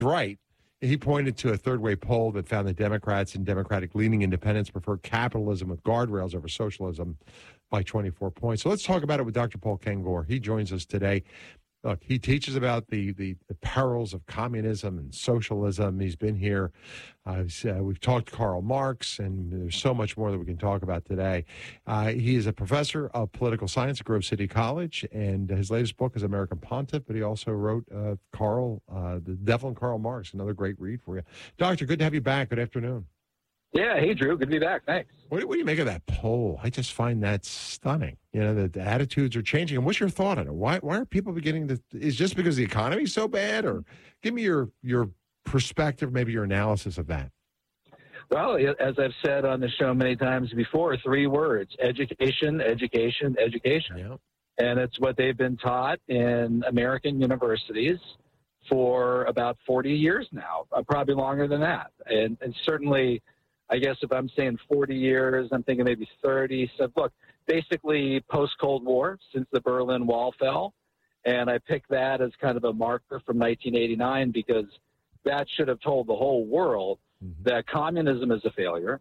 right. He pointed to a third-way poll that found that Democrats and Democratic-leaning independents prefer capitalism with guardrails over socialism by 24 points. So let's talk about it with Dr. Paul Kengor. He joins us today. Look, he teaches about the perils of communism and socialism. He's been here. We've talked Karl Marx, and there's so much more that we can talk about today. He is a professor of political science at Grove City College, and his latest book is American Pontiff, but he also wrote The Devil and Karl Marx, another great read for you. Doctor, good to have you back. Good afternoon. Yeah, hey, Drew. Good to be back. Thanks. What do you make of that poll? I just find that stunning. You know, the attitudes are changing. And what's your thought on it? Why are people beginning to – is just because the economy is so bad? Or give me your perspective, maybe your analysis of that. Well, as I've said on the show many times before, 3 words: education, education, education. Yeah. And it's what they've been taught in American universities for about 40 years now, probably longer than that. And certainly – I guess if I'm saying 40 years, I'm thinking maybe 30. So look, basically post-Cold War, since the Berlin Wall fell. And I picked that as kind of a marker from 1989 because that should have told the whole world that communism is a failure,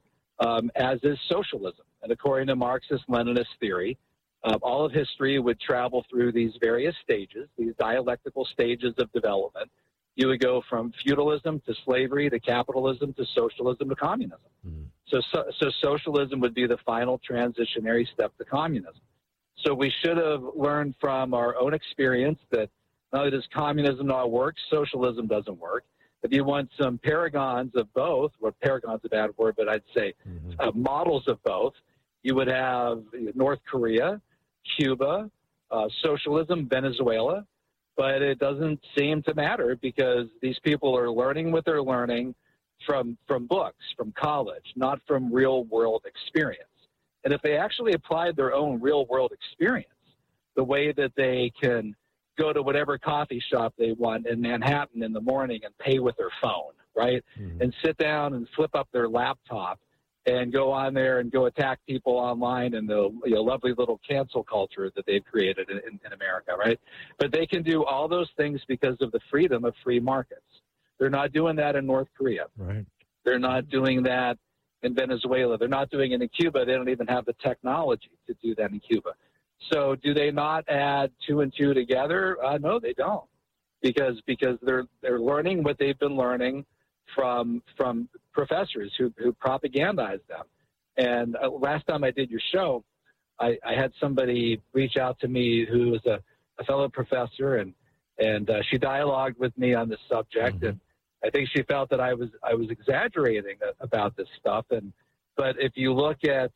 as is socialism. And according to Marxist-Leninist theory, all of history would travel through these various stages, these dialectical stages of development. You would go from feudalism to slavery to capitalism to socialism to communism. So socialism would be the final transitionary step to communism. So we should have learned from our own experience that not only does communism not work, socialism doesn't work. If you want some paragons of both, well, paragon's a bad word, but I'd say models of both, you would have North Korea, Cuba, socialism, Venezuela. But it doesn't seem to matter because these people are learning what they're learning from books, from college, not from real-world experience. And if they actually applied their own real-world experience, the way that they can go to whatever coffee shop they want in Manhattan in the morning and pay with their phone, right, and sit down and flip up their laptop and go on there and go attack people online in the lovely little cancel culture that they've created in America, right? But they can do all those things because of the freedom of free markets. They're not doing that in North Korea. Right. They're not doing that in Venezuela. They're not doing it in Cuba. They don't even have the technology to do that in Cuba. So do they not add 2 and 2 together? No, they don't, because they're learning what they've been learning from professors who propagandize them. And last time I did your show, I had somebody reach out to me who was a fellow professor, and she dialogued with me on this subject, and I think she felt that I was exaggerating about this stuff. But if you look,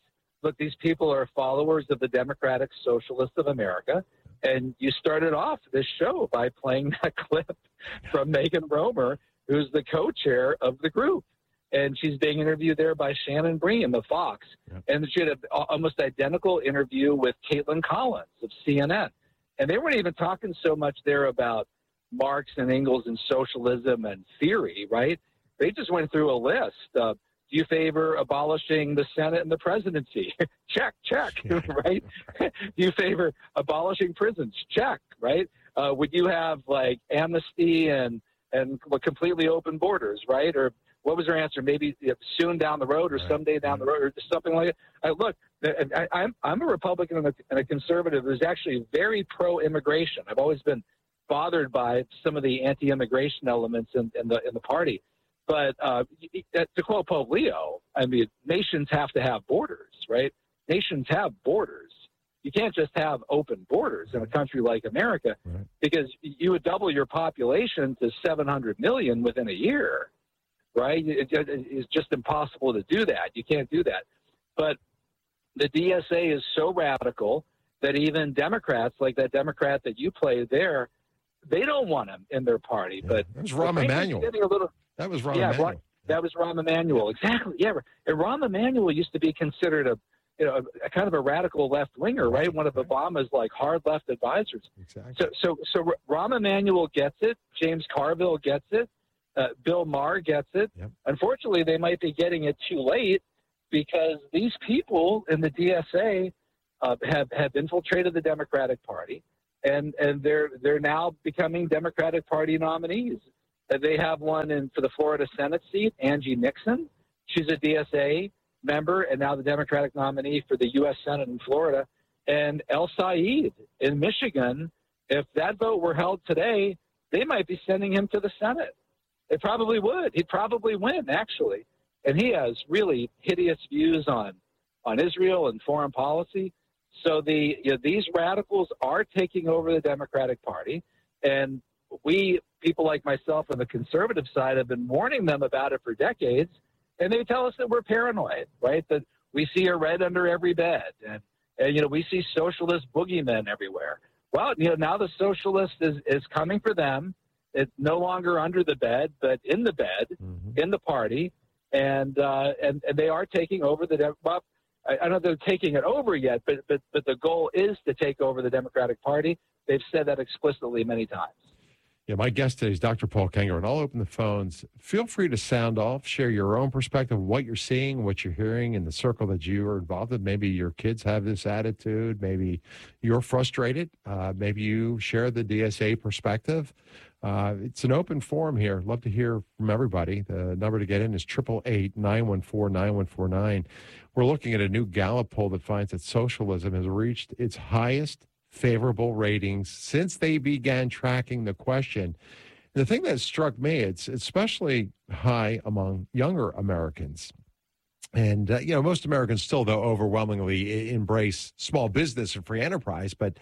these people are followers of the Democratic Socialists of America, and you started off this show by playing that clip from Megan Romer, who's the co-chair of the group. And she's being interviewed there by Shannon Bream of Fox. Yep. And she had an almost identical interview with Caitlin Collins of CNN. And they weren't even talking so much there about Marx and Engels and socialism and theory, right? They just went through a list. Do you favor abolishing the Senate and the presidency? Check, right? Do you favor abolishing prisons? Check, right? Would you have, like, amnesty and completely open borders, right? Or what was her answer? Maybe soon down the road or someday down the road or something like that. Look, I'm a Republican and a conservative who's actually very pro-immigration. I've always been bothered by some of the anti-immigration elements in the party. But to quote Pope Leo, I mean, nations have to have borders, right? Nations have borders. You can't just have open borders in a country like America, because you would double your population to 700 million within a year, right? It's just impossible to do that. You can't do that. But the DSA is so radical that even Democrats, like that Democrat that you played there, they don't want him in their party. Yeah. But that was Rahm Emanuel. That was Rahm Emanuel. That was Rahm Emanuel. Exactly. Yeah. And Rahm Emanuel used to be considered a kind of a radical left winger, right? One of Obama's like hard left advisors. Exactly. So Rahm Emanuel gets it. James Carville gets it. Bill Maher gets it. Yep. Unfortunately, they might be getting it too late because these people in the DSA have infiltrated the Democratic Party, and they're now becoming Democratic Party nominees. They have one for the Florida Senate seat, Angie Nixon. She's a DSA member and now the Democratic nominee for the U.S. Senate in Florida. And El Said in Michigan, if that vote were held today, they might be sending him to the Senate. They probably would. He'd probably win, actually. And he has really hideous views on Israel and foreign policy. So these radicals are taking over the Democratic Party. And we, people like myself on the conservative side, have been warning them about it for decades. And they tell us that we're paranoid, right? That we see a red under every bed. And we see socialist boogeymen everywhere. Well, now the socialist is coming for them. It's no longer under the bed, but in the bed, in the party. And they are taking over well, I don't know if they're taking it over yet, but the goal is to take over the Democratic Party. They've said that explicitly many times. Yeah, my guest today is Dr. Paul Kengor, and I'll open the phones. Feel free to sound off, share your own perspective of what you're seeing, what you're hearing in the circle that you are involved in. Maybe your kids have this attitude. Maybe you're frustrated. Maybe you share the DSA perspective. It's an open forum here. Love to hear from everybody. The number to get in is 888-914-9149. We're looking at a new Gallup poll that finds that socialism has reached its highest favorable ratings since they began tracking the question. And the thing that struck me, it's especially high among younger Americans. And, most Americans still, though, overwhelmingly embrace small business and free enterprise. But,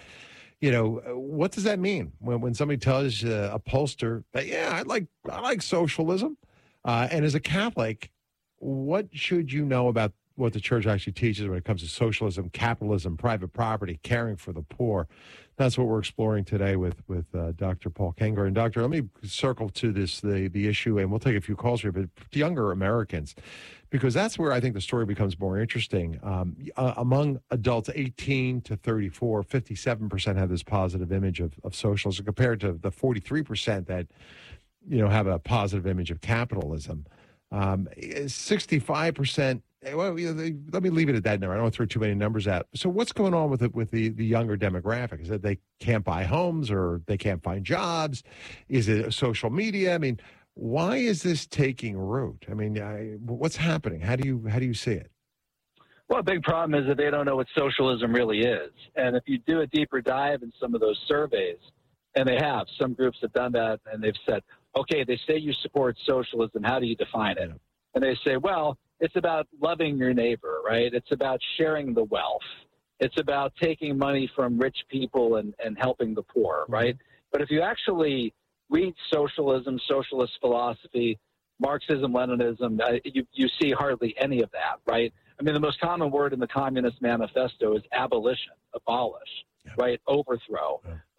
what does that mean when somebody tells a pollster that, I like socialism? And as a Catholic, what should you know about what the church actually teaches when it comes to socialism, capitalism, private property, caring for the poor? That's what we're exploring today with Dr. Paul Kengor. And Doctor, let me circle to the issue, and we'll take a few calls here, but younger Americans, because that's where I think the story becomes more interesting. Among adults 18 to 34, 57% have this positive image of socialism compared to the 43% that, have a positive image of capitalism. 65%. Well, let me leave it at that number. I don't want to throw too many numbers out. So what's going on with the younger demographic? Is it they can't buy homes or they can't find jobs? Is it social media? I mean, why is this taking root? I mean, what's happening? How do you see it? Well, a big problem is that they don't know what socialism really is. And if you do a deeper dive in some of those surveys, and some groups have done that, and they've said, okay, they say you support socialism. How do you define it? And they say, well, it's about loving your neighbor, right? It's about sharing the wealth. It's about taking money from rich people and helping the poor, right? But if you actually read socialism, socialist philosophy, Marxism, Leninism, you see hardly any of that, right? I mean, the most common word in the Communist Manifesto is abolition, abolish, right? Overthrow,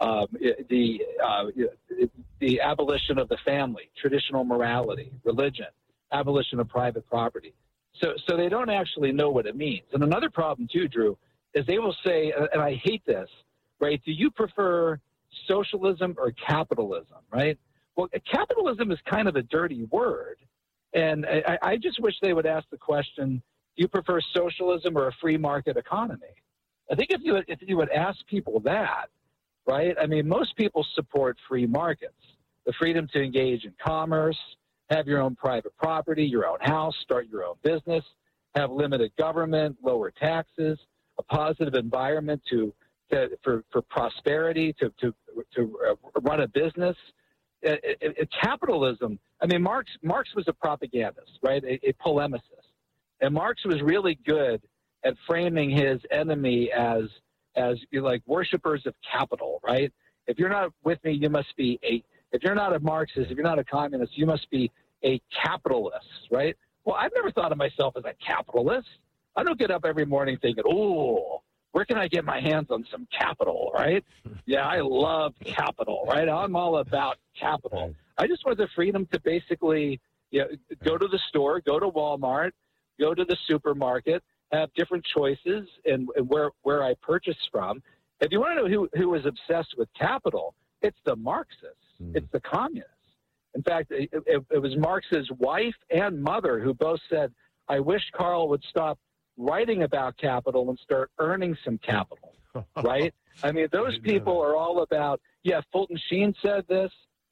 the abolition of the family, traditional morality, religion, abolition of private property. So they don't actually know what it means. And another problem too, Drew, is they will say, and I hate this, right? Do you prefer socialism or capitalism, right? Well, capitalism is kind of a dirty word. And I just wish they would ask the question, do you prefer socialism or a free market economy? I think if you would ask people that, right? I mean, most people support free markets, the freedom to engage in commerce, have your own private property, your own house, start your own business, have limited government, lower taxes, a positive environment for prosperity, to run a business. Capitalism, I mean, Marx was a propagandist, right? A polemicist. And Marx was really good at framing his enemy as like worshipers of capital, right? If you're not with me, you must be if you're not a Marxist, if you're not a communist, you must be a capitalist, right? Well, I've never thought of myself as a capitalist. I don't get up every morning thinking, oh, where can I get my hands on some capital, right? Yeah, I love capital, right? I'm all about capital. I just want the freedom to basically go to the store, go to Walmart, go to the supermarket, have different choices in where I purchase from. If you want to know who was obsessed with capital, it's the Marxists. It's the communists. In fact, it was Marx's wife and mother who both said, I wish Karl would stop writing about capital and start earning some capital, right? I mean, those people are all about, Fulton Sheen said this,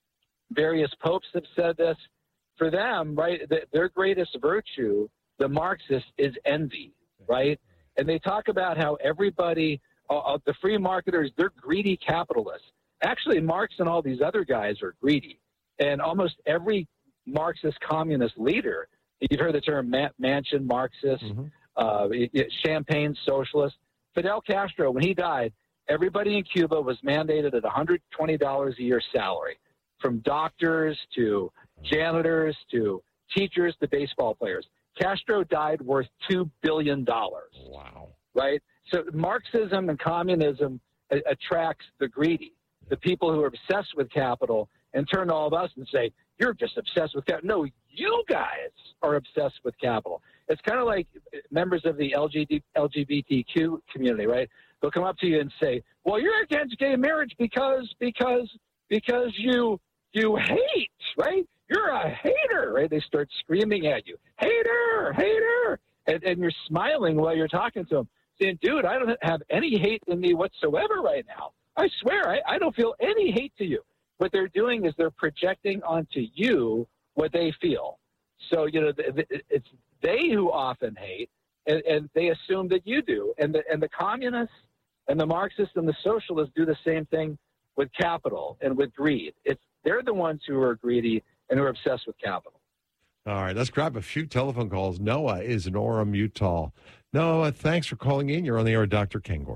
various popes have said this. For them, right, their greatest virtue, the Marxists, is envy, right? And they talk about how everybody, the free marketers, they're greedy capitalists. Actually, Marx and all these other guys are greedy. And almost every Marxist communist leader, you've heard the term Mansion Marxist, Champagne Socialist. Fidel Castro, when he died, everybody in Cuba was mandated at $120 a year salary, from doctors to janitors to teachers to baseball players. Castro died worth $2 billion. Wow. Right? So Marxism and communism attracts the greedy, the people who are obsessed with capital, and turn to all of us and say, you're just obsessed with capital. No, you guys are obsessed with capital. It's kind of like members of the LGBTQ community, right? They'll come up to you and say, well, you're against gay marriage because you hate, right? You're a hater, right? They start screaming at you, hater, hater. And you're smiling while you're talking to them, saying, dude, I don't have any hate in me whatsoever right now. I swear, I don't feel any hate to you. What they're doing is they're projecting onto you what they feel. So, it's they who often hate, and they assume that you do. And the communists and the Marxists and the socialists do the same thing with capital and with greed. They're the ones who are greedy and who are obsessed with capital. All right, let's grab a few telephone calls. Noah is in Orem, Utah. Noah, thanks for calling in. You're on the air with Dr. Kengor.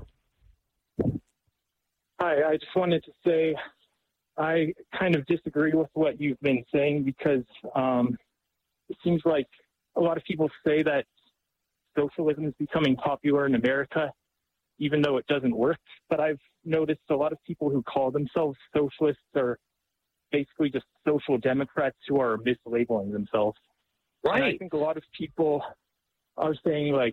Hi, I just wanted to say I kind of disagree with what you've been saying because it seems like a lot of people say that socialism is becoming popular in America, even though it doesn't work. But I've noticed a lot of people who call themselves socialists are basically just social democrats who are mislabeling themselves. Right. And I think a lot of people are saying like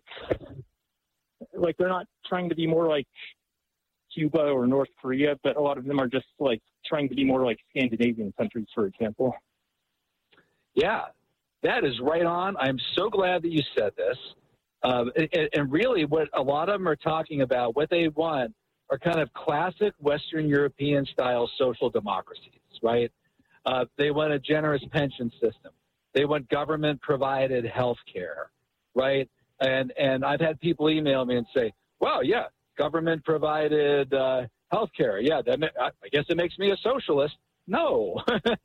they're not trying to be more like Cuba or North Korea, but a lot of them are just like trying to be more like Scandinavian countries, for example. Yeah, that is right on. I'm so glad that you said this. And really what a lot of them are talking about, what they want are kind of classic Western European style social democracies, right? They want a generous pension system. They want government provided health care, right? And I've had people email me and say, wow, yeah, government provided health care. Yeah, I guess it makes me a socialist. No,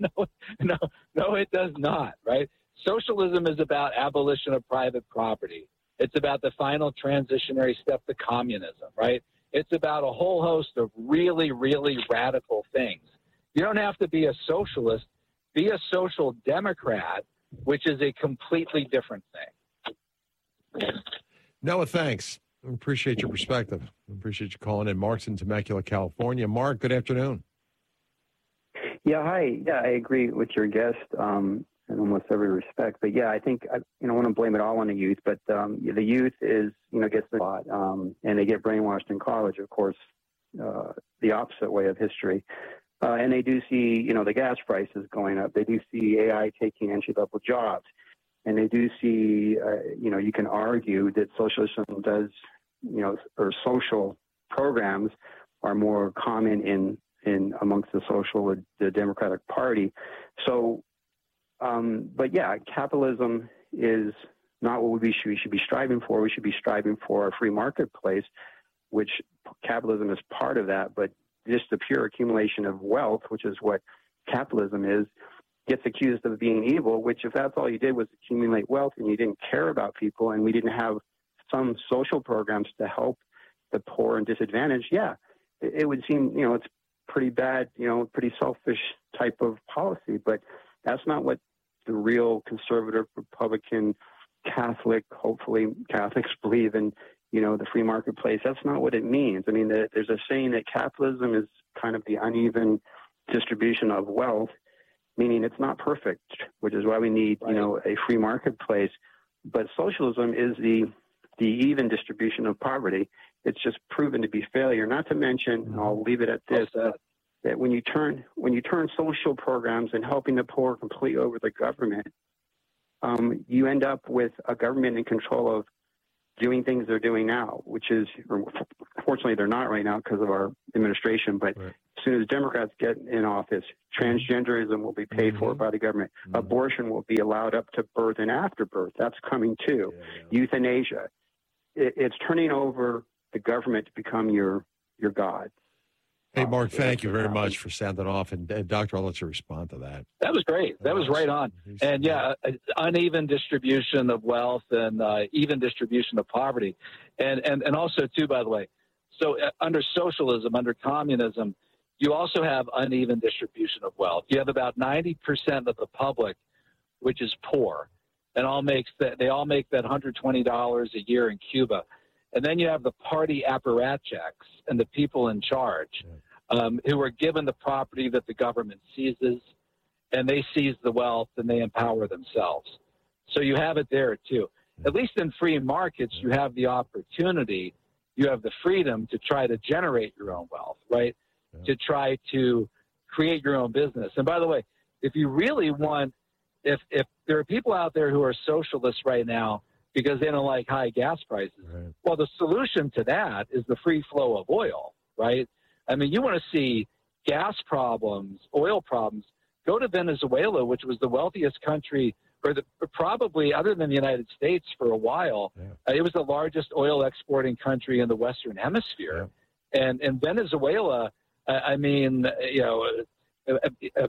no, it does not, right? Socialism is about abolition of private property. It's about the final transitionary step to communism, right? It's about a whole host of really, really radical things. You don't have to be a socialist. Be a social democrat, which is a completely different thing. Noah, thanks. I appreciate your perspective. I appreciate you calling in. Mark's in Temecula, California. Mark, good afternoon. Yeah, hi. Yeah, I agree with your guest in almost every respect. But yeah, I think I want to blame it all on the youth. But the youth gets a lot, and they get brainwashed in college. Of course, the opposite way of history, and they do see the gas prices going up. They do see AI taking entry-level jobs, and they do see you can argue that socialism does or social programs are more common in amongst the Democratic Party. So, but yeah, capitalism is not what we should be striving for. We should be striving for a free marketplace, which capitalism is part of that. But just the pure accumulation of wealth, which is what capitalism is, gets accused of being evil, which if that's all you did was accumulate wealth and you didn't care about people and we didn't have some social programs to help the poor and disadvantaged, yeah, it would seem, it's pretty bad, pretty selfish type of policy. But that's not what the real conservative, Republican, Catholic, hopefully Catholics believe in, the free marketplace. That's not what it means. I mean, there's a saying that capitalism is kind of the uneven distribution of wealth, meaning it's not perfect, which is why we need, a free marketplace. But socialism is the even distribution of poverty. It's just proven to be failure. Not to mention, and I'll leave it at this, that when you turn social programs and helping the poor completely over the government, you end up with a government in control of doing things they're doing now, which is, fortunately they're not right now because of our administration, but soon as Democrats get in office, transgenderism will be paid for by the government. Abortion will be allowed up to birth and after birth. That's coming too. Euthanasia. It's turning over the government to become your God. Hey, Mark, thank you very much for sounding off. And Doctor, I'll let you respond to that. That was great. That was right on. And uneven distribution of wealth and even distribution of poverty. And also, too, by the way, so under socialism, under communism, you also have uneven distribution of wealth. You have about 90% of the public, which is poor, and they all make that $120 a year in Cuba. And then you have the party apparatchiks and the people in charge who are given the property that the government seizes, and they seize the wealth and they empower themselves. So you have it there, too. At least in free markets, you have the opportunity, you have the freedom to try to generate your own wealth, right? To try to create your own business. And by the way, if you really want, if there are people out there who are socialists right now because they don't like high gas prices, well, the solution to that is the free flow of oil, right? I mean, you want to see gas problems, oil problems, go to Venezuela, which was the wealthiest country, or probably other than the United States for a while. It was the largest oil exporting country in the Western Hemisphere. And Venezuela, I mean, you know,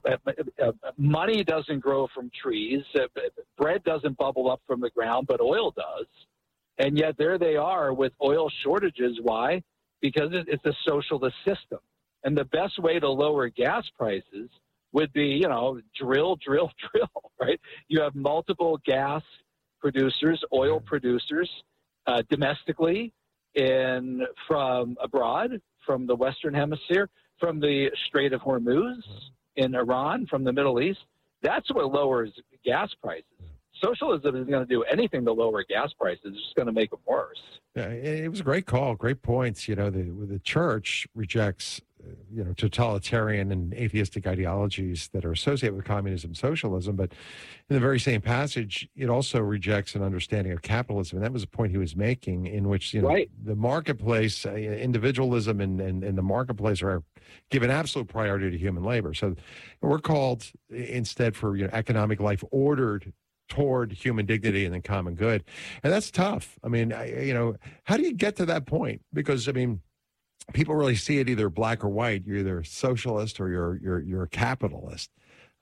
money doesn't grow from trees. Bread doesn't bubble up from the ground, but oil does. And yet there they are with oil shortages. Why? Because it's a socialist system. And the best way to lower gas prices would be, you know, drill, right? You have multiple gas producers, oil producers, domestically and from abroad, from the Western Hemisphere, from the Strait of Hormuz in Iran, from the Middle East. That's what lowers gas prices. Socialism isn't going to do anything to lower gas prices. It's just going to make them worse. Yeah, it was a great call, great points. You know, the church rejects, you know, totalitarian and atheistic ideologies that are associated with communism, socialism. But in the very same passage, it also rejects an understanding of capitalism. And that was a point he was making, in which, you know, the marketplace, individualism and the marketplace are given absolute priority to human labor. So we're called instead for, you know, economic life ordered toward human dignity and the common good. And that's tough. I mean, you know, how do you get to that point? Because, I mean, people really see it either black or white. You're either a socialist or you're a capitalist.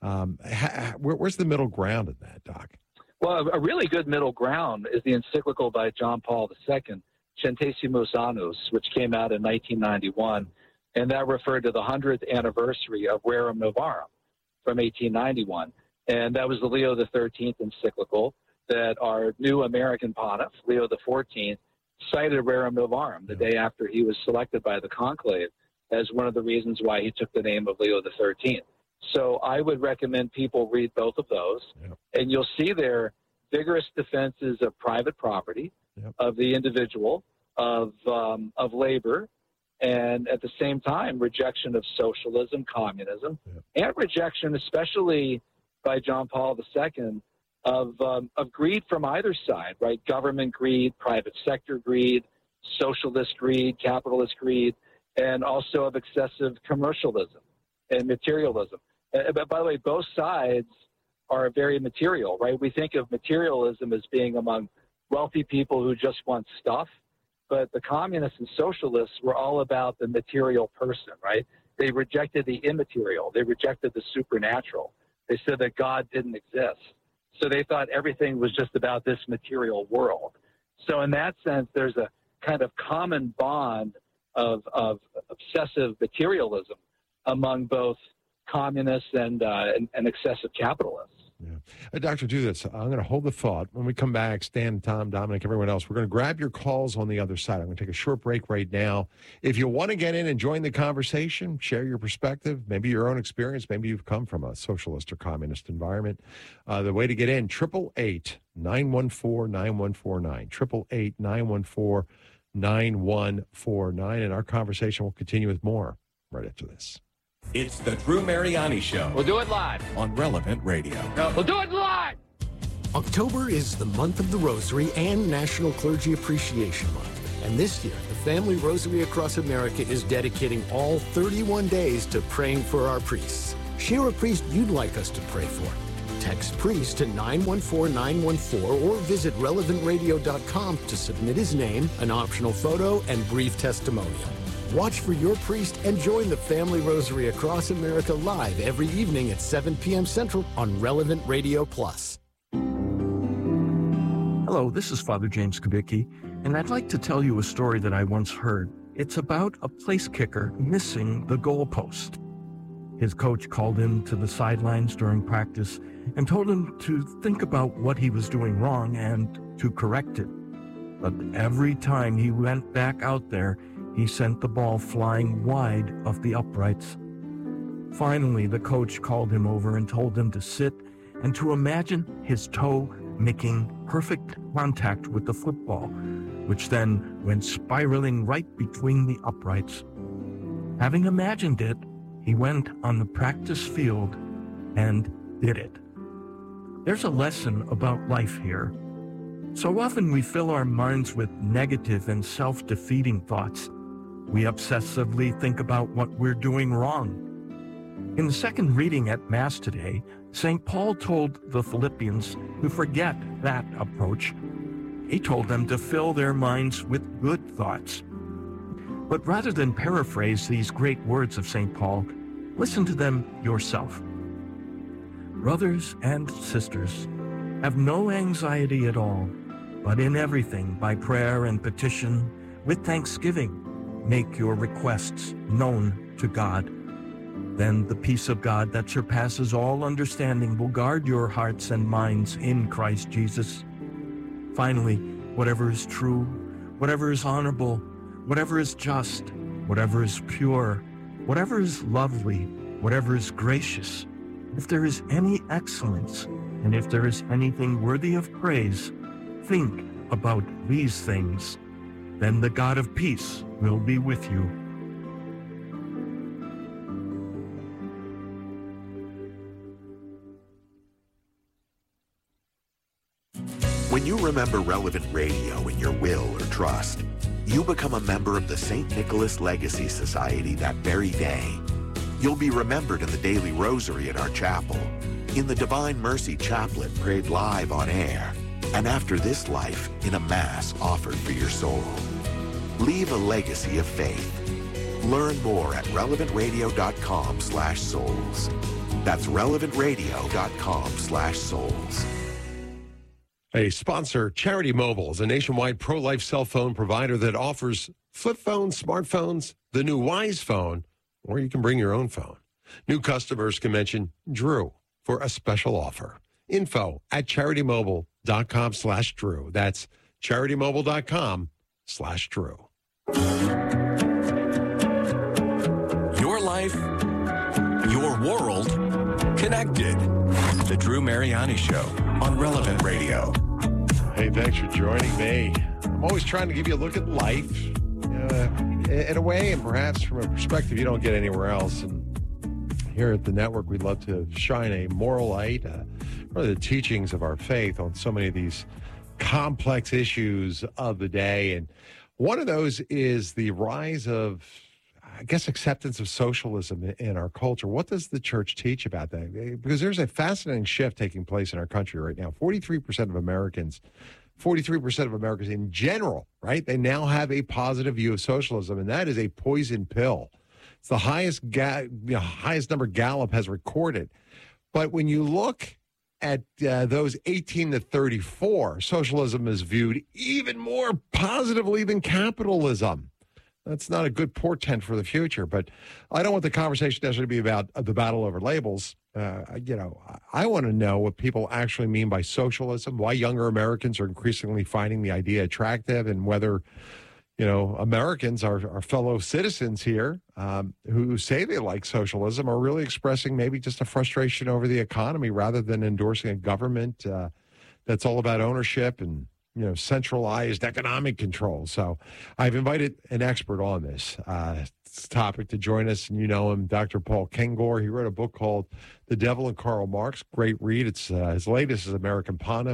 Where's the middle ground in that, Doc? Well, a really good middle ground is the encyclical by John Paul II, Centesimus Annus, which came out in 1991. And that referred to the 100th anniversary of Rerum Novarum from 1891. And that was the Leo XIII encyclical that our new American pontiff, Leo XIV, cited Rerum Novarum the day after he was selected by the conclave as one of the reasons why he took the name of Leo XIII. So I would recommend people read both of those, and you'll see there vigorous defenses of private property, of the individual, of labor, and at the same time, rejection of socialism, communism, and rejection, especially by John Paul II, of greed from either side, right? Government greed, private sector greed, socialist greed, capitalist greed, and also of excessive commercialism and materialism. But by the way, both sides are very material, right? We think of materialism as being among wealthy people who just want stuff, but the communists and socialists were all about the material person, right? They rejected the immaterial. They rejected the supernatural. They said that God didn't exist. So they thought everything was just about this material world. So in that sense, there's a kind of common bond of obsessive materialism among both communists and excessive capitalists. Doctor, do this. I'm going to hold the thought. When we come back, Stan, Tom, Dominic, everyone else, we're going to grab your calls on the other side. I'm going to take a short break right now. If you want to get in and join the conversation, share your perspective, maybe your own experience, maybe you've come from a socialist or communist environment, the way to get in, 888-914-9149, 888-914-9149, and our conversation will continue with more right after this. It's the Drew Mariani Show. We'll do it live on Relevant Radio. No, we'll do it live. October is the month of the Rosary and National Clergy Appreciation Month. And this year, the Family Rosary Across America is dedicating all 31 days to praying for our priests. Share a priest you'd like us to pray for. Text priest to 914-914 or visit relevantradio.com to submit his name, an optional photo, and brief testimonial. Watch for your priest and join the Family Rosary Across America live every evening at 7 p.m. Central on Relevant Radio Plus. Hello, this is Father James Kubicki, and I'd like to tell you a story that I once heard. It's about a place kicker missing the goalpost. His coach called him to the sidelines during practice and told him to think about what he was doing wrong and to correct it. But every time he went back out there, he sent the ball flying wide of the uprights. Finally, the coach called him over and told him to sit and to imagine his toe making perfect contact with the football, which then went spiraling right between the uprights. Having imagined it, he went on the practice field and did it. There's a lesson about life here. So often we fill our minds with negative and self-defeating thoughts. We obsessively think about what we're doing wrong. In the second reading at Mass today, St. Paul told the Philippians to forget that approach. He told them to fill their minds with good thoughts. But rather than paraphrase these great words of St. Paul, listen to them yourself. Brothers and sisters, have no anxiety at all, but in everything, by prayer and petition, with thanksgiving, make your requests known to God. Then the peace of God that surpasses all understanding will guard your hearts and minds in Christ Jesus. Finally, whatever is true, whatever is honorable, whatever is just, whatever is pure, whatever is lovely, whatever is gracious, if there is any excellence, and if there is anything worthy of praise, think about these things. Then the God of peace will be with you. When you remember Relevant Radio in your will or trust, you become a member of the St. Nicholas Legacy Society that very day. You'll be remembered in the daily rosary at our chapel, in the Divine Mercy Chaplet prayed live on air, and after this life in a Mass offered for your soul. Leave a legacy of faith. Learn more at relevantradio.com/souls. That's relevantradio.com/souls. A sponsor, Charity Mobile, is a nationwide pro-life cell phone provider that offers flip phones, smartphones, the new Wise phone, or you can bring your own phone. New customers can mention Drew for a special offer. Info at CharityMobile.com/Drew. That's CharityMobile.com/Drew. Your life, your world, connected. The Drew Mariani Show on Relevant Radio. Hey, thanks for joining me. I'm always trying to give you a look at life in a way and perhaps from a perspective you don't get anywhere else. And here at the network, we'd love to shine a moral light, really the teachings of our faith on so many of these complex issues of the day. And one of those is the rise of, I guess, acceptance of socialism in our culture. What does the church teach about that? Because there's a fascinating shift taking place in our country right now. 43% of Americans in general, right? They now have a positive view of socialism, and that is a poison pill. It's the highest number Gallup has recorded. But when you look at those 18 to 34, socialism is viewed even more positively than capitalism. That's not a good portent for the future, but I don't want the conversation necessarily to be about the battle over labels. I want to know what people actually mean by socialism, why younger Americans are increasingly finding the idea attractive, and whether, Americans, our fellow citizens here who say they like socialism are really expressing maybe just a frustration over the economy rather than endorsing a government that's all about ownership and centralized economic control. So I've invited an expert on this topic to join us, and you know him, Dr. Paul Kengor. He wrote a book called The Devil and Karl Marx. Great read. It's his latest is American Pontiff.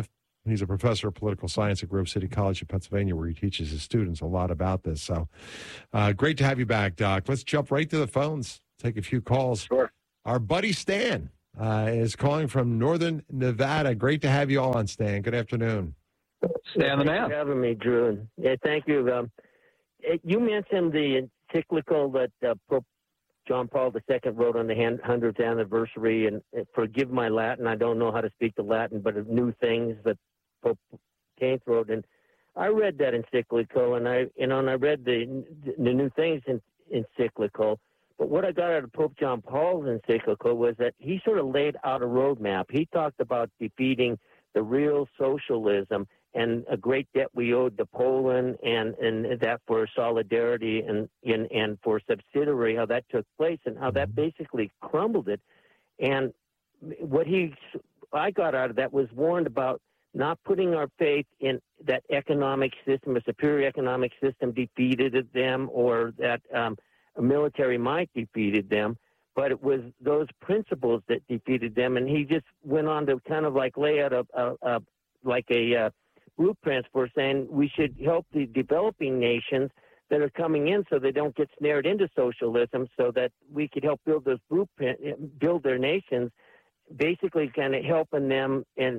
He's a professor of political science at Grove City College in Pennsylvania, where he teaches his students a lot about this. So great to have you back, Doc. Let's jump right to the phones, take a few calls. Sure. Our buddy Stan is calling from Northern Nevada. Great to have you all on, Stan. Good afternoon. Stan the man. Thanks for having me, Drew. Yeah, thank you. You mentioned the encyclical that Pope John Paul II wrote on the 100th anniversary, and forgive my Latin, I don't know how to speak the Latin, but of new things that Pope Kane wrote. And I read that encyclical, and I read the new things encyclical. But what I got out of Pope John Paul's encyclical was that he sort of laid out a roadmap. He talked about defeating the real socialism and a great debt we owed to Poland, and that for solidarity and for subsidiary, how that took place and how that basically crumbled it. And what I got out of that was warned about not putting our faith in that economic system, a superior economic system defeated them, or that a military might defeated them, but it was those principles that defeated them. And he just went on to kind of like lay out a blueprint for saying we should help the developing nations that are coming in so they don't get snared into socialism, so that we could help build those build their nations, basically kind of helping them and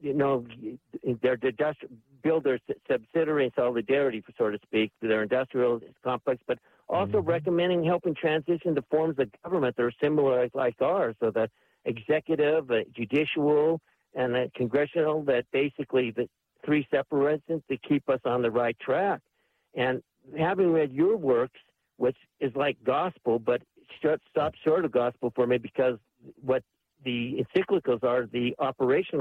build their subsidiary solidarity, so to speak, to their industrial complex, but also recommending helping transition to forms of government that are similar like ours, so that executive, judicial, and congressional, that basically the three separations to keep us on the right track. And having read your works, which is like gospel, but stop short of gospel for me, because what the encyclicals are the operation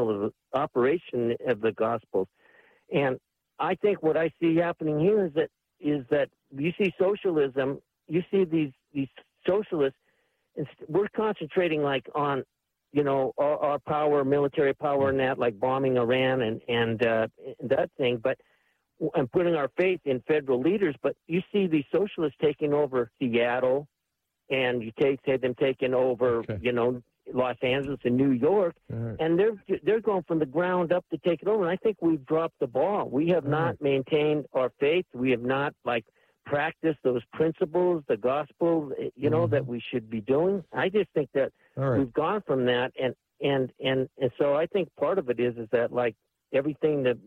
of the Gospels. And I think what I see happening here is that you see socialism, you see these socialists, we're concentrating like on, our power, military power, and that, like bombing Iran and that thing, and putting our faith in federal leaders. But you see these socialists taking over Seattle, and you say them taking over, Los Angeles and New York, and they're going from the ground up to take it over. And I think we've dropped the ball. We have not maintained our faith. We have not practiced those principles, the gospel, that we should be doing. I just think that we've gone from that, and so I think part of it is that like everything that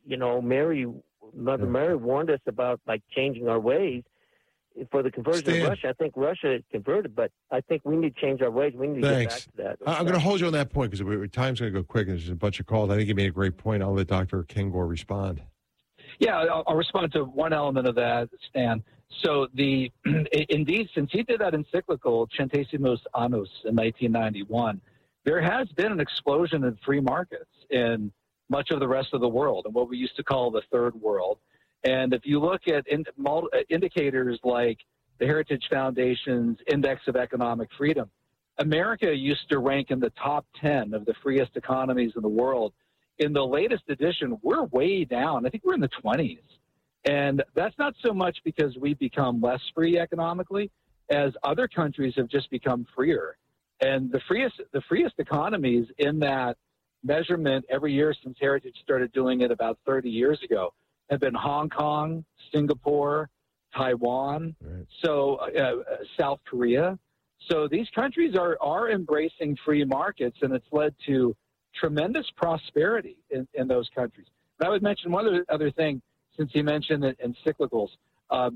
Mother Mary warned us about, like changing our ways. For the conversion of Russia, I think Russia is converted, but I think we need to change our ways. We need to get back to that. I'm going to hold you on that point because time's going to go quick. There's a bunch of calls. I think you made a great point. I'll let Dr. Kengor respond. Yeah, I'll respond to one element of that, Stan. So indeed, since he did that encyclical, Centesimus Annus, in 1991, there has been an explosion in free markets in much of the rest of the world, and what we used to call the third world. And if you look at indicators like the Heritage Foundation's Index of Economic Freedom, America used to rank in the top 10 of the freest economies in the world. In the latest edition, we're way down. I think we're in the 20s. And that's not so much because we've become less free economically, as other countries have just become freer. And the freest economies in that measurement every year since Heritage started doing it about 30 years ago have been Hong Kong, Singapore, Taiwan, South Korea. So these countries are embracing free markets, and it's led to tremendous prosperity in those countries. But I would mention one other thing, since he mentioned encyclicals. The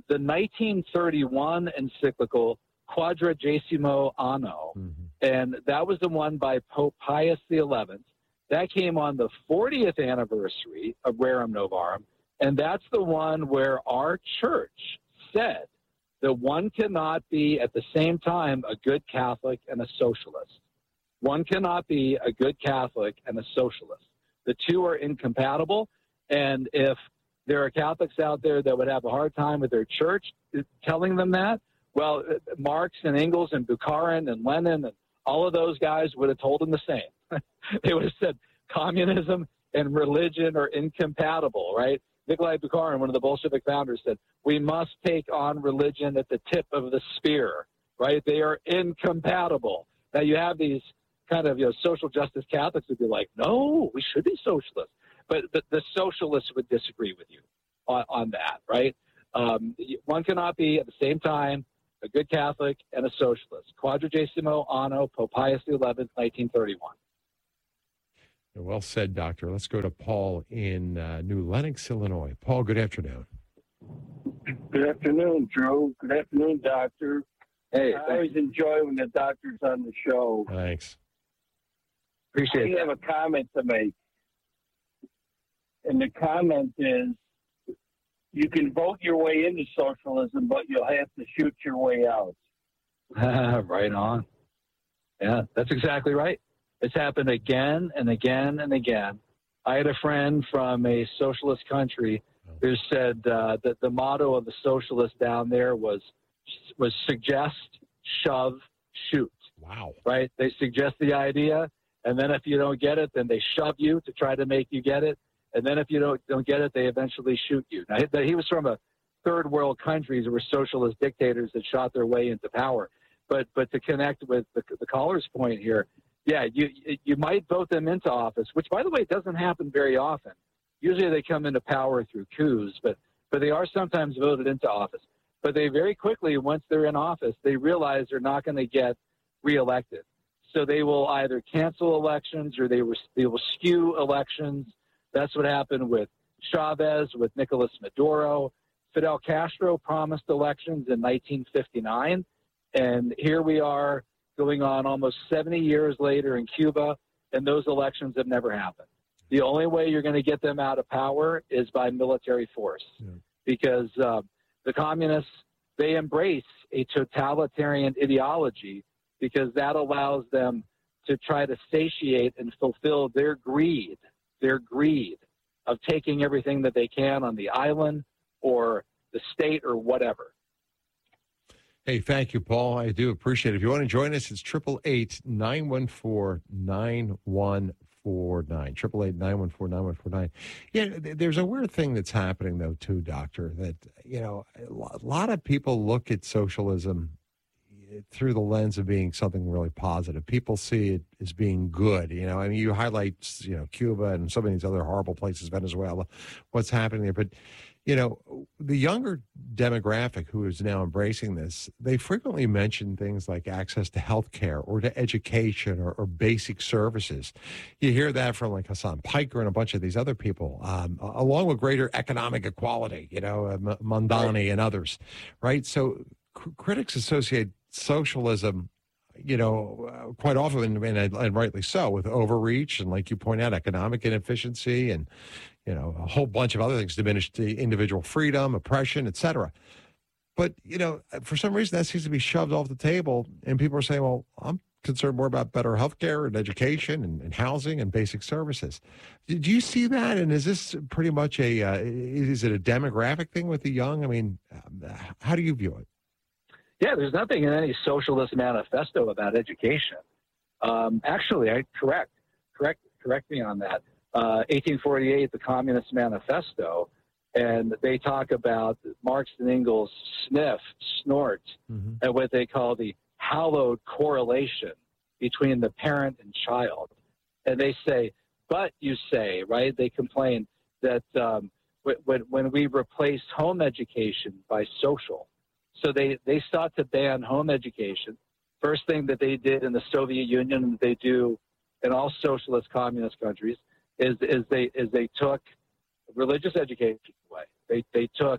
1931 encyclical Quadragesimo Anno, and that was the one by Pope Pius XI. That came on the 40th anniversary of Rerum Novarum, and that's the one where our church said that one cannot be at the same time a good Catholic and a socialist. One cannot be a good Catholic and a socialist. The two are incompatible, and if there are Catholics out there that would have a hard time with their church telling them that, well, Marx and Engels and Bukharin and Lenin and all of those guys would have told them the same. They would have said communism and religion are incompatible, right? Nikolai Bukharin, one of the Bolshevik founders, said, we must take on religion at the tip of the spear, right? They are incompatible. Now you have these kind of social justice Catholics who'd be like, no, we should be socialists. but the socialists would disagree with you on that, right? One cannot be at the same time a good Catholic and a socialist. Quadragesimo Anno, Pope Pius XI, 1931. Well said, Doctor. Let's go to Paul in New Lenox, Illinois. Paul, good afternoon. Good afternoon, Drew. Good afternoon, Doctor. Hey, I always enjoy when the doctor's on the show. Thanks. Appreciate it. I have a comment to make. And the comment is, you can vote your way into socialism, but you'll have to shoot your way out. Right on. Yeah, that's exactly right. It's happened again and again and again. I had a friend from a socialist country who said that the motto of the socialists down there was suggest, shove, shoot. Wow. Right? They suggest the idea, and then if you don't get it, then they shove you to try to make you get it. And then if you don't get it, they eventually shoot you. Now, he was from a third world country. There were socialist dictators that shot their way into power. But to connect with the caller's point here, yeah, you might vote them into office, which, by the way, doesn't happen very often. Usually they come into power through coups, but they are sometimes voted into office. But they very quickly, once they're in office, they realize they're not going to get reelected. So they will either cancel elections or they will skew elections. That's what happened with Chavez, with Nicolas Maduro. Fidel Castro promised elections in 1959, and here we are going on almost 70 years later in Cuba, and those elections have never happened. The only way you're going to get them out of power is by military force, because the communists, they embrace a totalitarian ideology because that allows them to try to satiate and fulfill their greed of taking everything that they can on the island or the state or whatever. Hey, thank you, Paul. I do appreciate it. If you want to join us, it's 888-914-9149. 888-914-9149. Yeah, there's a weird thing that's happening, though, too, Doctor, that, a lot of people look at socialism through the lens of being something really positive. People see it as being good. You highlight, Cuba and some of these other horrible places, Venezuela, what's happening there. But, the younger demographic who is now embracing this, they frequently mention things like access to health care or to education or basic services. You hear that from like Hassan Piker and a bunch of these other people, along with greater economic equality, Mondani and others, right? So critics associate socialism, quite often, and rightly so, with overreach and, like you point out, economic inefficiency and, a whole bunch of other things, diminished individual freedom, oppression, et cetera. But, for some reason that seems to be shoved off the table, and people are saying, well, I'm concerned more about better health care and education and housing and basic services. Do you see that? And is this pretty much is it a demographic thing with the young? I mean, how do you view it? Yeah, there's nothing in any socialist manifesto about education. Actually, correct me on that. 1848, the Communist Manifesto, and they talk about Marx and Engels snort at what they call the hallowed correlation between the parent and child. And they say, but you say, right? They complain that when we replaced home education by social, so they sought to ban home education. First thing that they did in the Soviet Union, and they do in all socialist communist countries, is they took religious education away. They took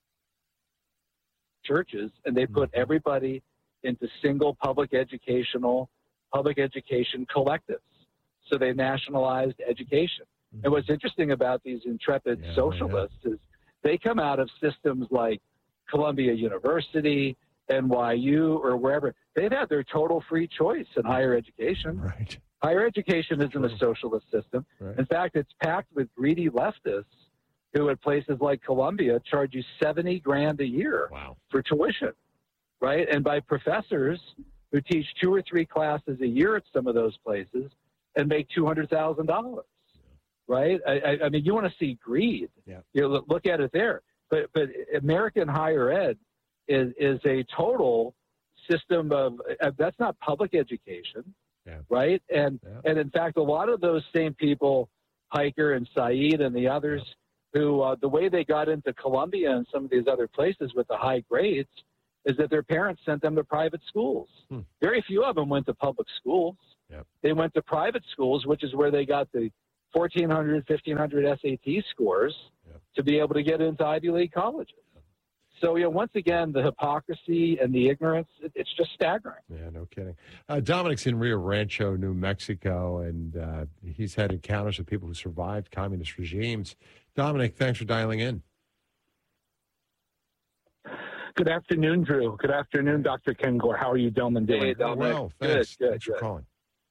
churches and they put everybody into single public education collectives. So they nationalized education. And what's interesting about these intrepid socialists is they come out of systems like Columbia University, NYU, or wherever. They've had their total free choice in higher education. Right. Higher education isn't a socialist system. Right. In fact, it's packed with greedy leftists who at places like Columbia charge you $70,000 a year for tuition, right? And by professors who teach 2 or 3 classes a year at some of those places and make $200,000, right? I mean, you want to see greed. Yeah. Look at it there. But American higher ed is a total system of that's not public education, right? And in fact, a lot of those same people Hiker and Saeed and the others who, the way they got into Columbia and some of these other places with the high grades is that their parents sent them to private schools. Very few of them went to public schools. Yep. They went to private schools, which is where they got the 1,400, 1,500 SAT scores to be able to get into Ivy League colleges. So, once again, the hypocrisy and the ignorance, it's just staggering. Yeah, no kidding. Dominic's in Rio Rancho, New Mexico, and he's had encounters with people who survived communist regimes. Dominic, thanks for dialing in. Good afternoon, Drew. Good afternoon, Dr. Ken Gore. How are you, doing? Hey, Dominic. Well, thanks. Good. Thanks for calling.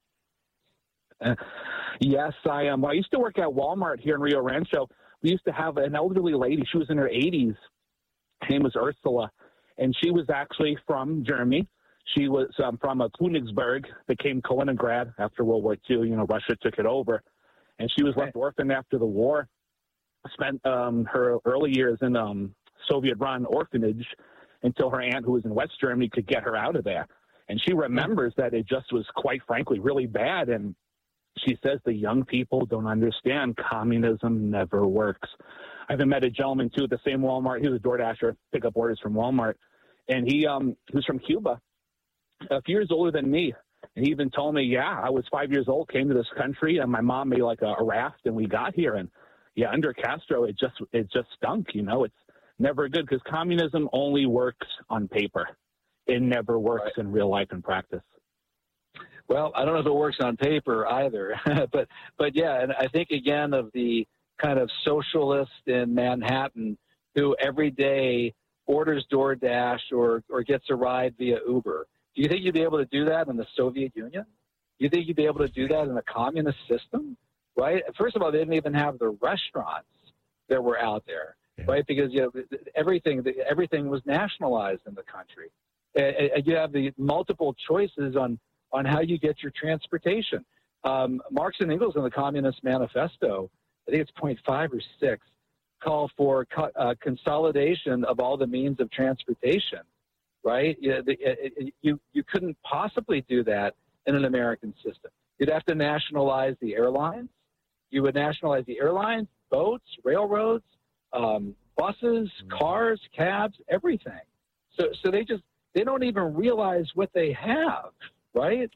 Yes, I am. I used to work at Walmart here in Rio Rancho. We used to have an elderly lady. She was in her 80s. Her name was Ursula, and she was actually from Germany. She was from Königsberg, became Kaliningrad after World War II. Russia took it over, and she was left orphaned after the war. Spent her early years in Soviet-run orphanage until her aunt, who was in West Germany, could get her out of there. And she remembers that it just was, quite frankly, really bad. And she says the young people don't understand communism never works. I even met a gentleman, too, at the same Walmart. He was a DoorDasher, pick up orders from Walmart. And he was from Cuba, a few years older than me. And he even told me, I was 5 years old, came to this country, and my mom made like a raft, and we got here. And, under Castro, it just stunk, It's never good because communism only works on paper. It never works in real life and practice. Well, I don't know if it works on paper either, but yeah, and I think again of the kind of socialist in Manhattan who every day orders DoorDash or gets a ride via Uber. Do you think you'd be able to do that in the Soviet Union? Do you think you'd be able to do that in a communist system? Right? First of all, they didn't even have the restaurants that were out there, right? Because everything was nationalized in the country. You have the multiple choices on how you get your transportation. Marx and Engels in the Communist Manifesto, I think it's point 5 or 6, call for consolidation of all the means of transportation, right? You couldn't possibly do that in an American system. You'd have to nationalize the airlines. You would nationalize the airlines, boats, railroads, buses, cars, cabs, everything. So they don't even realize what they have, right?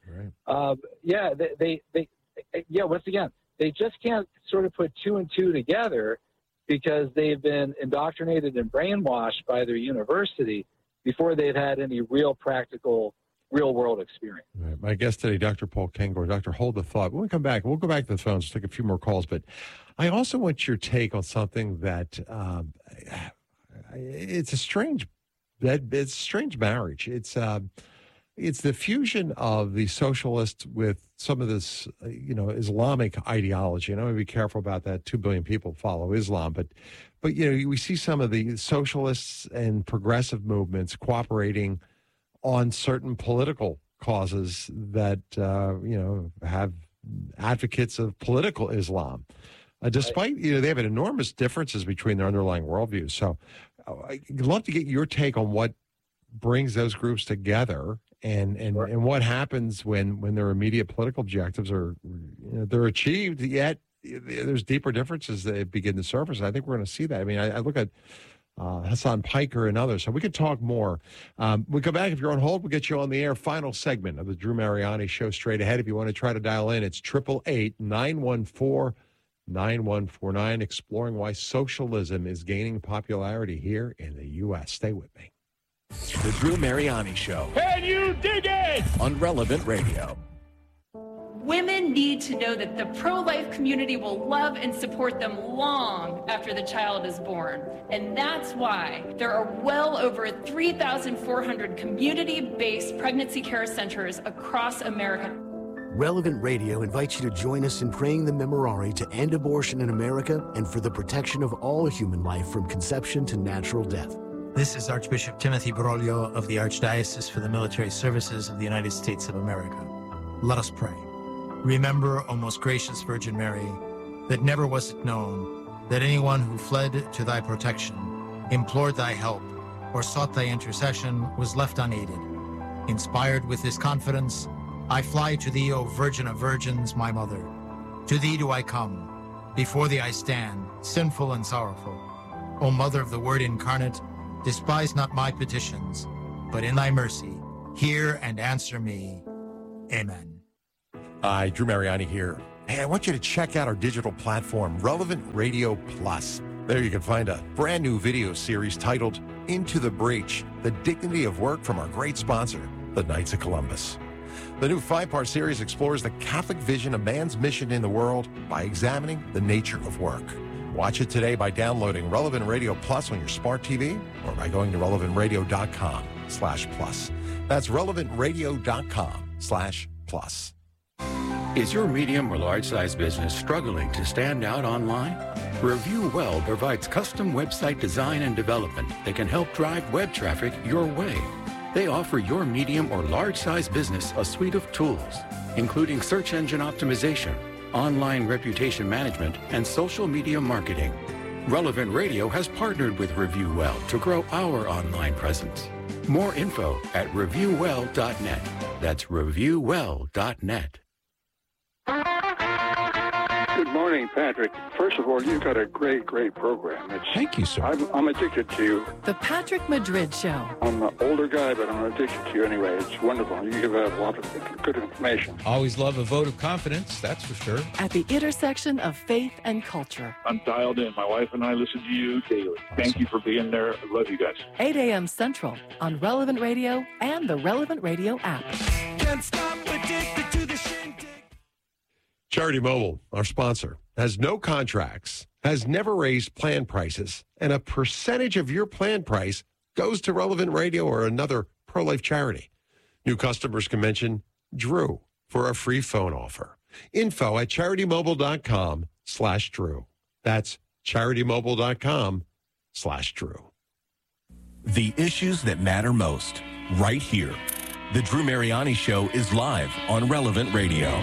Once again, they just can't sort of put 2 and 2 together because they've been indoctrinated and brainwashed by their university before they've had any real practical real-world experience. Right. My guest today, Dr. Paul Kengor. Dr., hold the thought. When we come back, we'll go back to the phones, take a few more calls, but I also want your take on something that it's a strange marriage. It's the fusion of the socialists with some of this, Islamic ideology. And I'm going to be careful about that. 2 billion people follow Islam, but we see some of the socialists and progressive movements cooperating on certain political causes that, have advocates of political Islam. Despite, they have enormous differences between their underlying worldviews. So I'd love to get your take on what brings those groups together and what happens when their immediate political objectives are, they're achieved, yet there's deeper differences that begin to surface. I think we're going to see that. I mean, I look at Hassan Piker and others. So we could talk more. We'll come back. If you're on hold, we'll get you on the air. Final segment of the Drew Mariani Show straight ahead. If you want to try to dial in, it's 888-914-9149, exploring why socialism is gaining popularity here in the U.S. Stay with me. The Drew Mariani Show. Can you dig it? On Relevant Radio. Women need to know that the pro-life community will love and support them long after the child is born. And that's why there are well over 3,400 community-based pregnancy care centers across America. Relevant Radio invites you to join us in praying the Memorare to end abortion in America and for the protection of all human life from conception to natural death. This is Archbishop Timothy Broglio of the Archdiocese for the Military Services of the United States of America. Let us pray. Remember, O most gracious Virgin Mary, that never was it known that anyone who fled to thy protection, implored thy help, or sought thy intercession was left unaided. Inspired with this confidence, I fly to thee, O Virgin of Virgins, my Mother. To thee do I come, before thee I stand, sinful and sorrowful. O Mother of the Word incarnate, despise not my petitions, but in thy mercy, hear and answer me. Amen. Hi, Drew Mariani here. Hey, I want you to check out our digital platform, Relevant Radio Plus. There you can find a brand new video series titled Into the Breach, The Dignity of Work from our great sponsor, the Knights of Columbus. The new 5-part series explores the Catholic vision of man's mission in the world by examining the nature of work. Watch it today by downloading Relevant Radio Plus on your smart TV or by going to relevantradio.com/plus. That's relevantradio.com/plus. Is your medium or large size business struggling to stand out online? Review Well provides custom website design and development that can help drive web traffic your way. They offer your medium or large size business a suite of tools, including search engine optimization, online reputation management, and social media marketing. Relevant Radio has partnered with Review Well to grow our online presence. More info at reviewwell.net. That's reviewwell.net. Good morning, Patrick. First of all, you've got a great program. Thank you, sir. I'm addicted to you. The Patrick Madrid Show. I'm an older guy, but I'm addicted to you anyway. It's wonderful. You give out a lot of good information. Always love a vote of confidence, that's for sure. At the intersection of faith and culture. I'm dialed in. My wife and I listen to you daily. Thank you for being there. I love you guys. 8 a.m. Central on Relevant Radio and the Relevant Radio app. Can't stop addicted to the shindig. Charity Mobile, our sponsor, has no contracts, has never raised plan prices, and a percentage of your plan price goes to Relevant Radio or another pro-life charity. New customers can mention Drew for a free phone offer. Info at CharityMobile.com/Drew. That's CharityMobile.com/Drew. The issues that matter most, right here. The Drew Mariani Show is live on Relevant Radio.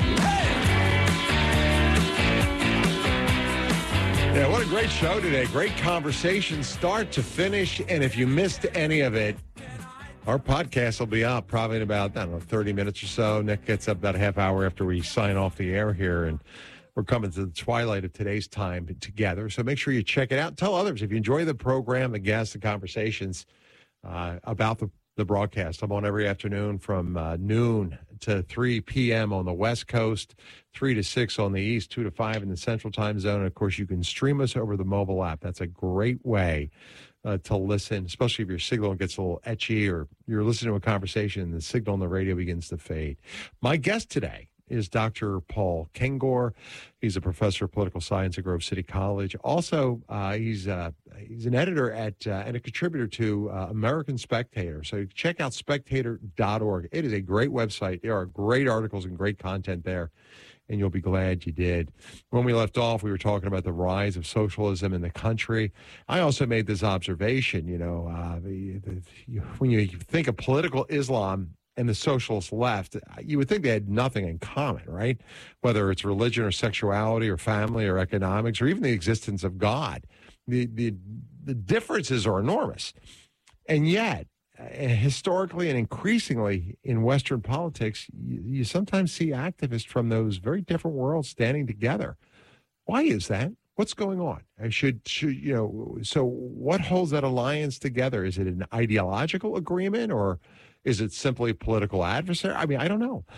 Yeah, what a great show today. Great conversation, start to finish. And if you missed any of it, our podcast will be up probably in about, 30 minutes or so. Nick gets up about a half hour after we sign off the air here. And we're coming to the twilight of today's time together. So make sure you check it out. Tell others if you enjoy the program, the guests, the conversations about the broadcast. I'm on every afternoon from noon to 3 p.m. on the West Coast, 3 to 6 on the East, 2 to 5 in the Central Time Zone. And, of course, you can stream us over the mobile app. That's a great way to listen, especially if your signal gets a little etchy or you're listening to a conversation and the signal on the radio begins to fade. My guest today is Dr. Paul Kengor. He's a professor of political science at Grove City College. Also, he's an editor at and a contributor to American Spectator. So check out spectator.org. It is a great website. There are great articles and great content there, and you'll be glad you did. When we left off, we were talking about the rise of socialism in the country. I also made this observation, when you think of political Islam and the socialist left, you would think they had nothing in common, right? Whether it's religion or sexuality or family or economics or even the existence of God. The differences are enormous. And yet, historically and increasingly in Western politics, you sometimes see activists from those very different worlds standing together. Why is that? What's going on? So what holds that alliance together? Is it an ideological agreement or is it simply political adversary? I mean, I don't know.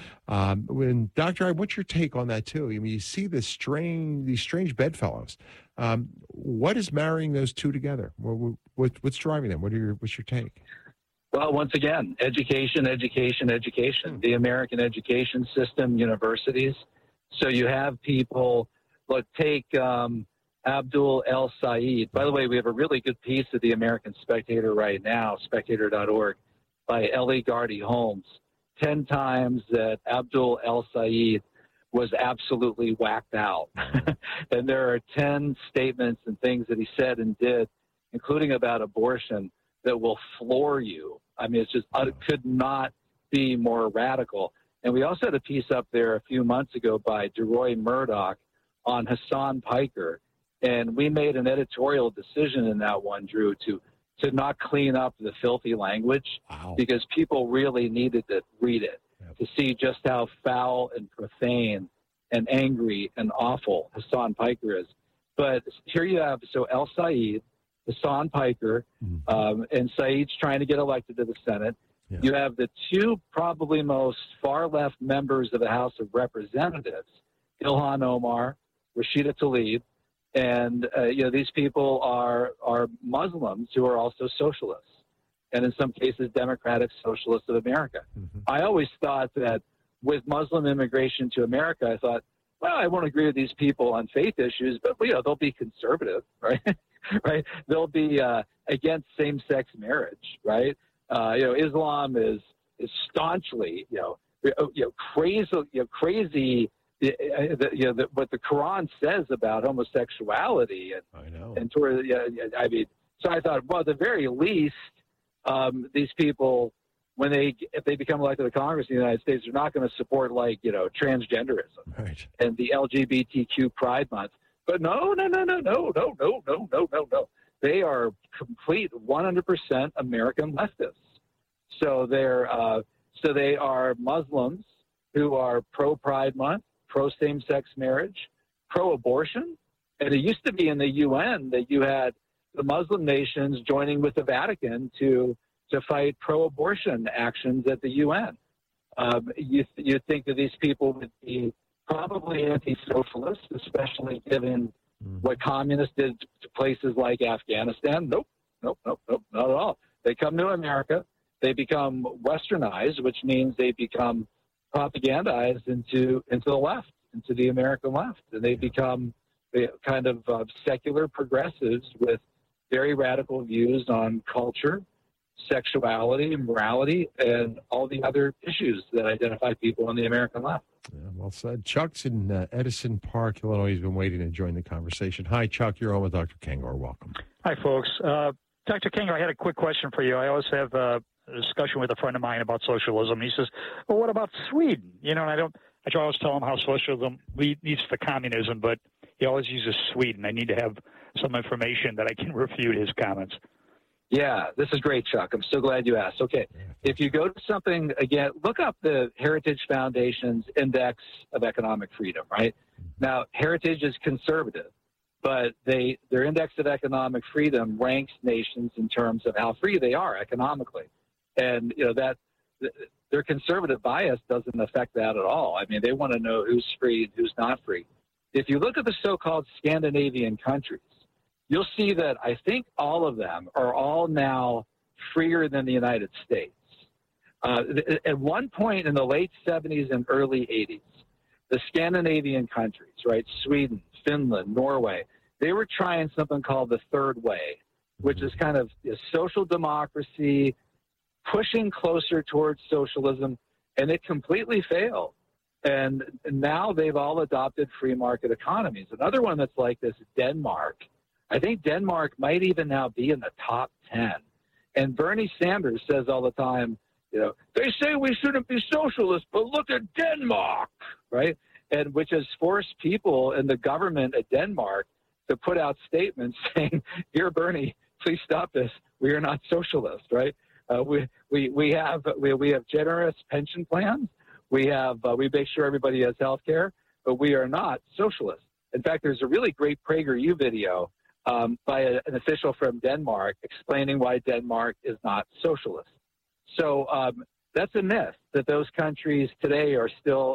Dr. what's your take on that too? I mean, you see these strange bedfellows. What is marrying those two together? What's driving them? What's your take? Well, once again, education. The American education system, universities. So you have people, take Abdul El-Sayed. By the way, we have a really good piece of the American Spectator right now, spectator.org, by Ellie Gardy Holmes, 10 times that Abdul El-Sayed was absolutely whacked out. And there are 10 statements and things that he said and did, including about abortion, that will floor you. I mean, it could not be more radical. And we also had a piece up there a few months ago by DeRoy Murdoch on Hassan Piker. And we made an editorial decision in that one, Drew, to not clean up the filthy language. Wow. Because people really needed to read it to see just how foul and profane and angry and awful Hassan Piker is. But here you have, so El Said, Hassan Piker, and Saeed's trying to get elected to the Senate. Yeah. You have the two probably most far-left members of the House of Representatives, Ilhan Omar, Rashida Tlaib, and these people are Muslims who are also socialists, and in some cases Democratic Socialists of America. I always thought that with Muslim immigration to America, I thought, well, I won't agree with these people on faith issues, but they'll be conservative, right? Right? They'll be against same-sex marriage, right? Islam is staunchly, crazy. What the Quran says about homosexuality and so I thought, well, at the very least, these people, if they become elected to Congress in the United States, they're not going to support transgenderism and the LGBTQ Pride Month. But no. They are complete 100% American leftists. So they are Muslims who are pro Pride Month, pro same-sex marriage, pro-abortion. And it used to be in the UN that you had the Muslim nations joining with the Vatican to fight pro-abortion actions at the UN. You think that these people would be probably anti-socialist, especially given what communists did to places like Afghanistan. Nope, not at all. They come to America, they become westernized, which means they become propagandized into the left, into the American left, and they become kind of secular progressives with very radical views on culture, sexuality, morality, and all the other issues that identify people on the American left. Yeah, well said. Chuck's in Edison Park, Illinois. He's been waiting to join the conversation. Hi, Chuck. You're on with Dr. Kengor. Welcome. Hi, folks. Dr. Kengor, I had a quick question for you. I always have a discussion with a friend of mine about socialism. He says, well, what about Sweden? And I always tell him how socialism leads to communism, but he always uses Sweden. I need to have some information that I can refute his comments. Yeah, this is great, Chuck. I'm so glad you asked. Okay, if you go to something, again, look up the Heritage Foundation's Index of Economic Freedom, right? Now, Heritage is conservative, but their Index of Economic Freedom ranks nations in terms of how free they are economically. And, that their conservative bias doesn't affect that at all. I mean, they want to know who's free and who's not free. If you look at the so-called Scandinavian countries, you'll see that I think all of them are all now freer than the United States. At one point in the late 70s and early 80s, the Scandinavian countries, right, Sweden, Finland, Norway, they were trying something called the Third Way, which is kind of social democracy, pushing closer towards socialism, and it completely failed. And now they've all adopted free market economies. Another one that's like this, Denmark. I think Denmark might even now be in the top 10. And Bernie Sanders says all the time, they say we shouldn't be socialists, but look at Denmark, right? And which has forced people in the government at Denmark to put out statements saying, here, Bernie, please stop this. We are not socialist, right? We have generous pension plans. We make sure everybody has health care, but we are not socialist. In fact, there's a really great PragerU video by an official from Denmark explaining why Denmark is not socialist. So that's a myth that those countries today are still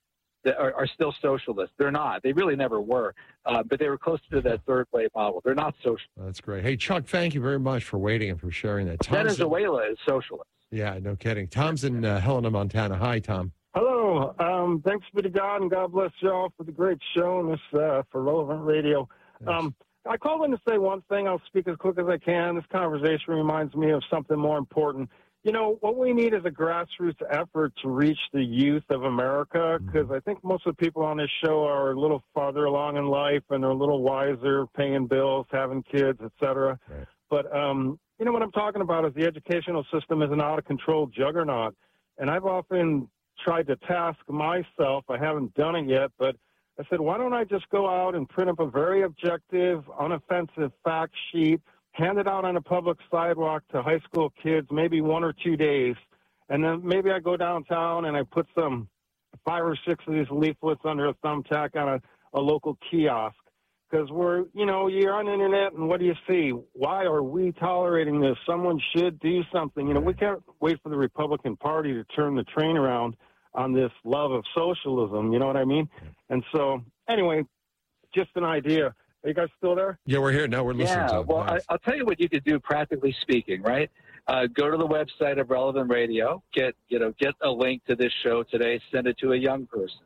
socialist. They're not. They really never were. But they were close to that third way model. They're not socialist. That's great. Hey, Chuck, thank you very much for waiting and for sharing that. Venezuela is socialist. Yeah, no kidding. Tom's in Helena, Montana. Hi, Tom. Hello. Thanks be to God, and God bless y'all for the great show and this for Relevant Radio. I called in to say one thing. I'll speak as quick as I can. This conversation reminds me of something more important. What we need is a grassroots effort to reach the youth of America, because I think most of the people on this show are a little farther along in life and they're a little wiser, paying bills, having kids, etc. Right. But, what I'm talking about is the educational system is an out-of-control juggernaut. And I've often tried to task myself. I haven't done it yet, but I said, why don't I just go out and print up a very objective, unoffensive fact sheet, hand it out on a public sidewalk to high school kids, maybe 1 or 2 days. And then maybe I go downtown and I put some 5 or 6 of these leaflets under a thumbtack on a local kiosk. because you're on the internet, and what do you see? Why are we tolerating this? Someone should do something. We can't wait for the Republican Party to turn the train around on this love of socialism. You know what I mean? And so, anyway, just an idea. Are you guys still there? Yeah, we're here. No, we're listening to it. Well, I'll tell you what you could do, practically speaking, right? Go to the website of Relevant Radio, get a link to this show today, send it to a young person.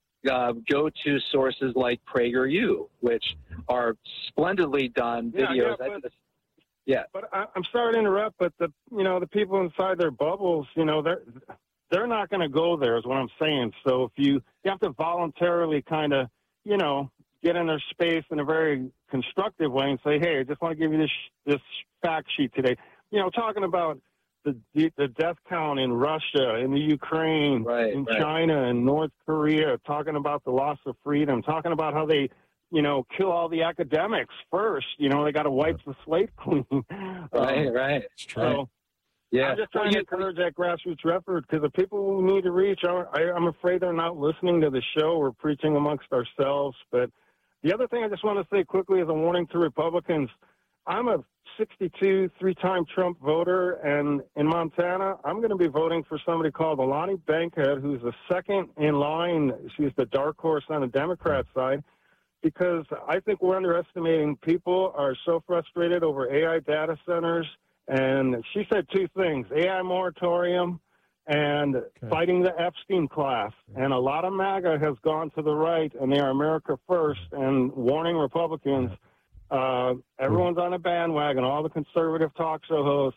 Go to sources like PragerU, which are splendidly done videos. But I'm sorry to interrupt, but the people inside their bubbles, they're not going to go there, is what I'm saying. So if you have to voluntarily kind of, get in their space in a very constructive way and say, hey, I just want to give you this fact sheet today. Talking about the death count in Russia, in the Ukraine, in China, and North Korea, talking about the loss of freedom, talking about how they, kill all the academics first. They got to wipe the slate clean. Right. It's true. So, I'm just trying to encourage that grassroots effort, because the people who need to reach, I'm afraid they're not listening to the show. We're preaching amongst ourselves. But the other thing I just want to say quickly as a warning to Republicans, I'm a 62 three-time Trump voter, and in Montana, I'm going to be voting for somebody called Alani Bankhead, who's the second in line. She's the dark horse on the Democrat side, because I think we're underestimating. People are so frustrated over AI data centers, and she said two things: AI moratorium and fighting the Epstein class. And a lot of MAGA has gone to the right, and they are America first, and warning Republicans. Everyone's on a bandwagon. All the conservative talk show hosts,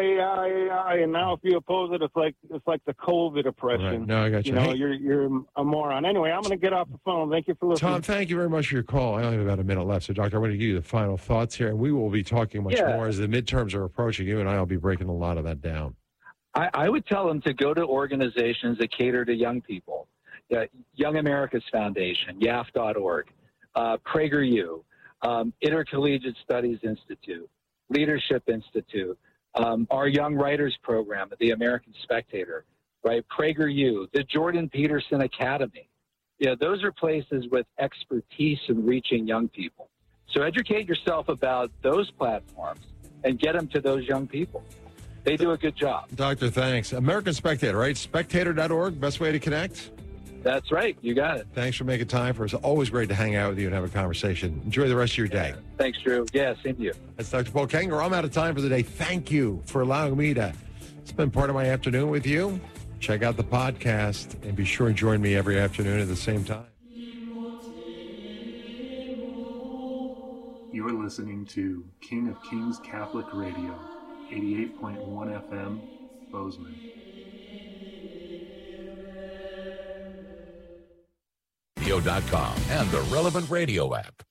AI, and now if you oppose it, it's like the COVID oppression. Right. No, I got you. You're a moron. Anyway, I'm going to get off the phone. Thank you for listening. Tom, thank you very much for your call. I only have about a minute left, so Doctor, I want to give you the final thoughts here, and we will be talking much more as the midterms are approaching. You and I will be breaking a lot of that down. I would tell them to go to organizations that cater to young people. Young America's Foundation, YAF.org, PragerU, Intercollegiate Studies Institute, Leadership Institute, our Young Writers Program at the American Spectator, right? PragerU, the Jordan Peterson Academy. Those are places with expertise in reaching young people. So educate yourself about those platforms and get them to those young people. They do a good job. Doctor, thanks. American Spectator, right? Spectator.org, best way to connect? That's right. You got it. Thanks for making time for us. Always great to hang out with you and have a conversation. Enjoy the rest of your day. Thanks, Drew. Yeah, same to you. That's Dr. Paul Kengor. I'm out of time for the day. Thank you for allowing me to spend part of my afternoon with you. Check out the podcast and be sure and join me every afternoon at the same time. You are listening to King of Kings Catholic Radio, 88.1 FM, Bozeman. Radio.com and the Relevant Radio app.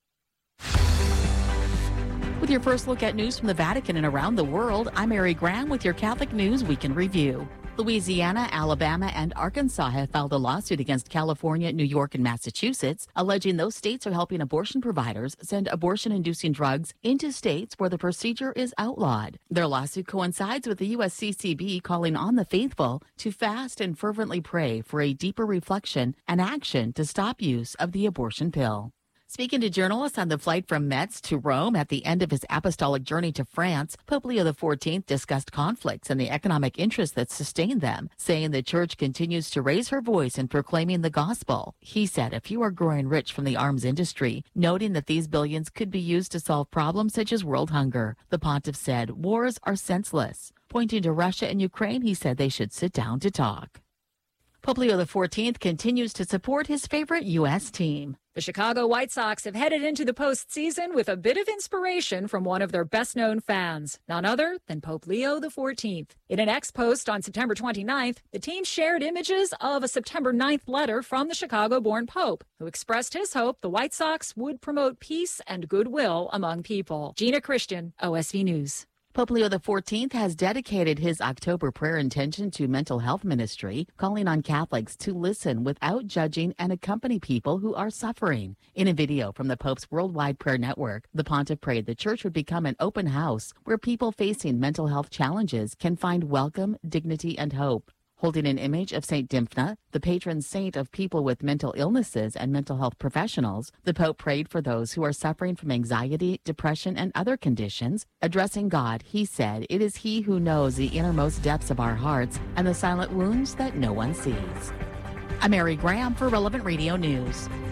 With your first look at news from the Vatican and around the world, I'm Mary Graham with your Catholic News Week in Review. Louisiana, Alabama, and Arkansas have filed a lawsuit against California, New York, and Massachusetts, alleging those states are helping abortion providers send abortion-inducing drugs into states where the procedure is outlawed. Their lawsuit coincides with the USCCB calling on the faithful to fast and fervently pray for a deeper reflection and action to stop use of the abortion pill. Speaking to journalists on the flight from Metz to Rome at the end of his apostolic journey to France, Pope Leo XIV discussed conflicts and the economic interests that sustain them, saying the Church continues to raise her voice in proclaiming the gospel. He said a few are growing rich from the arms industry, noting that these billions could be used to solve problems such as world hunger. The pontiff said wars are senseless. Pointing to Russia and Ukraine, he said they should sit down to talk. Pope Leo XIV continues to support his favorite U.S. team. The Chicago White Sox have headed into the postseason with a bit of inspiration from one of their best-known fans, none other than Pope Leo XIV. In an X-post on September 29th, the team shared images of a September 9th letter from the Chicago-born Pope, who expressed his hope the White Sox would promote peace and goodwill among people. Gina Christian, OSV News. Pope Leo XIV has dedicated his October prayer intention to mental health ministry, calling on Catholics to listen without judging and accompany people who are suffering. In a video from the Pope's Worldwide Prayer Network, the pontiff prayed the Church would become an open house where people facing mental health challenges can find welcome, dignity, and hope. Holding an image of St. Dymphna, the patron saint of people with mental illnesses and mental health professionals, the Pope prayed for those who are suffering from anxiety, depression, and other conditions. Addressing God, he said, "It is he who knows the innermost depths of our hearts and the silent wounds that no one sees." I'm Mary Graham for Relevant Radio News.